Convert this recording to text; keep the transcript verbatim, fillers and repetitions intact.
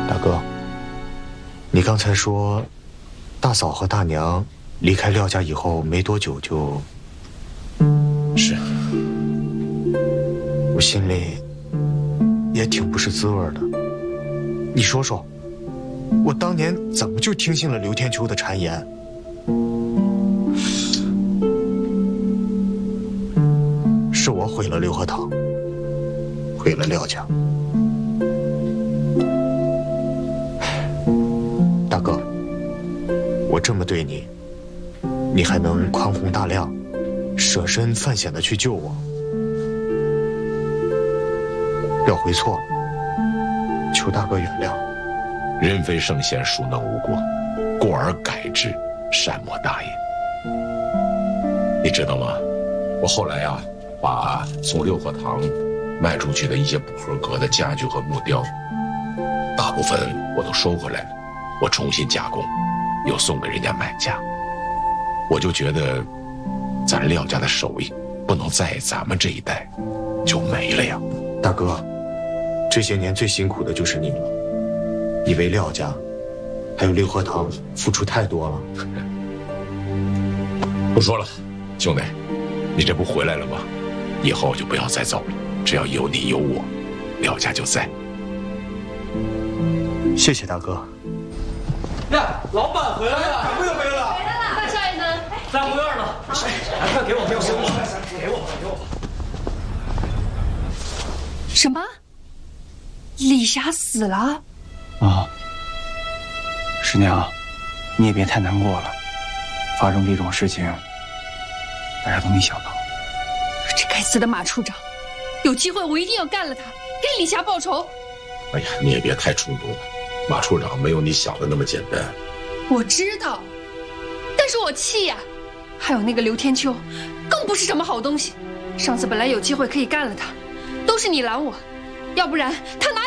大哥，你刚才说，大嫂和大娘离开廖家以后没多久就…… 是， 我心里也挺不是滋味的。你说说，我当年怎么就听信了刘天秋的谗言？是我毁了刘和堂，毁了廖家。大哥，我这么对你，你还能宽宏大量，舍身犯险的去救我？要回错，求大哥原谅。 人非圣贤，孰能无过？过而改之，善莫大焉。你知道吗？我后来呀、啊，把从六合堂卖出去的一些不合格的家具和木雕，大部分我都收回来了，我重新加工，又送给人家买家。我就觉得，咱廖家的手艺不能在咱们这一代就没了呀。 大哥，这些年最辛苦的就是你了，你为廖家还有六合堂付出太多了。 不说了，兄弟，你这不回来了吗？以后就不要再走了，只要有你有我，廖家就在。 谢谢大哥。 呀，老板回来了，赶快就回来了。 回来了，大少爷呢？ 在后院呢。哎，快给我，给我，给我，给我，给我。 什么？李霞死了？ 啊，师娘，你也别太难过了。发生这种事情，大家都没想到。 这该死的马处长，有机会我一定要干了他，给李霞报仇。 哎呀，你也别太冲动了，马处长没有你想的那么简单。 我知道，但是我气呀、啊！还有那个刘天秋，更不是什么好东西。上次本来有机会可以干了他，都是你拦我，要不然他哪